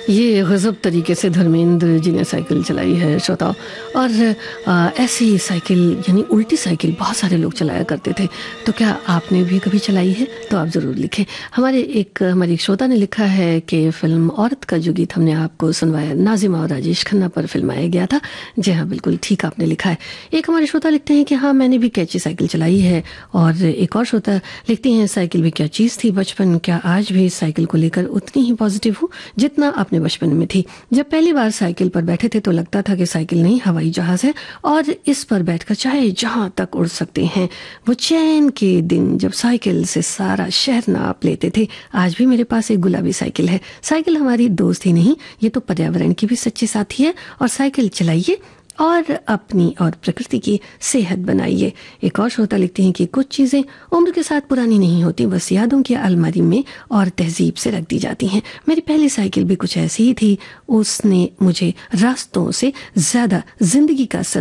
ये गज़ब तरीके से धर्मेंद्र जी ने साइकिल चलाई है श्रोताओ। और ऐसी साइकिल यानी उल्टी साइकिल बहुत सारे लोग चलाया करते थे। तो क्या आपने भी कभी चलाई है? तो आप ज़रूर लिखें। हमारी एक श्रोता ने लिखा है कि फिल्म औरत का जो गीत हमने आपको सुनवाया नाजिमा और राजेश खन्ना पर फिल्माया गया था। जी हाँ, बिल्कुल ठीक आपने लिखा है। एक हमारे श्रोता लिखते हैं कि हाँ, मैंने भी कैची साइकिल चलाई है। और एक और श्रोता लिखती हैं, साइकिल भी क्या चीज़ थी बचपन, क्या आज भी साइकिल को लेकर उतनी ही पॉजिटिव हूँ जितना अपने बचपन में थी। जब पहली बार साइकिल पर बैठे थे तो लगता था कि साइकिल नहीं हवाई जहाज है और इस पर बैठकर चाहे जहां तक उड़ सकते हैं। वो चैन के दिन जब साइकिल से सारा शहर नाप लेते थे। आज भी मेरे पास एक गुलाबी साइकिल है। साइकिल हमारी दोस्त ही नहीं, ये तो पर्यावरण की भी सच्ची साथी है। और साइकिल चलाइए और अपनी और प्रकृति की सेहत बनाइए। एक और श्रोता लिखती हैं कि कुछ चीज़ें उम्र के साथ पुरानी नहीं होती, बस यादों की अलमारी में और तहजीब से रख दी जाती हैं। मेरी पहली साइकिल भी कुछ ऐसी ही थी। उसने मुझे रास्तों से ज़्यादा जिंदगी का